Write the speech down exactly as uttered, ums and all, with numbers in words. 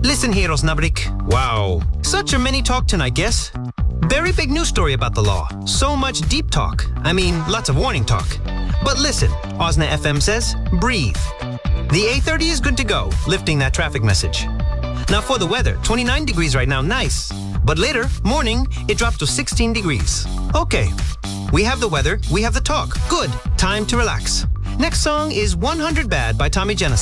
Listen here, Osnabrück. Wow. Such a mini talk tonight, guess? Very big news story about the law. So much deep talk. I mean, lots of warning talk. But listen, Osna F M says, breathe. The A thirty is good to go, lifting that traffic message. Now for the weather, twenty-nine degrees right now, nice. But later, morning, it drops to sixteen degrees. Okay, we have the weather, we have the talk. Good, time to relax. Next song is one hundred Bad by Tommy Jennison.